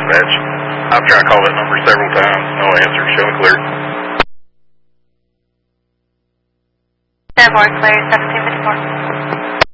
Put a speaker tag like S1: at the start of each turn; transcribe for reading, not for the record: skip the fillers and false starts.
S1: dispatch. I've tried to call that number several times. No answer. Showing clear.
S2: 10 more clear, 1754.